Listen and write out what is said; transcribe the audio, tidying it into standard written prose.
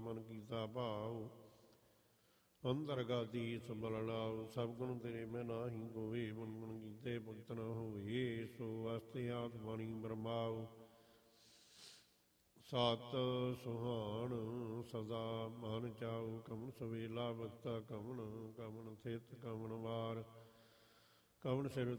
ਮਨ ਕੀਤਾ ਭਾਉ। ਅੰਦਰ ਗਾਦੀ ਸੰਭਲ ਲਾਉ, ਸਭ ਗੁਣ ਤੇਰੇ ਮੈਂ ਨਾਹੀ ਕੋਏ। ਮਨ ਮਨ ਕੀਤੇ ਭਗਤ ਨ ਹੋਏ, ਸੋ ਅਸਤੇ ਆਤਮਾਣੀ ਬਰਮਾਉ। ਸਤ ਸੁਹਾਣ ਸਦਾ ਮਨ ਚਾਉ, ਕਵਣ ਸਵੇਲਾ ਬਖਤਾ ਕਵਣ। ਕਵਣ ਥਿਤ ਕਵਣ ਵਾਰ, ਕਵਣ ਸਿਰ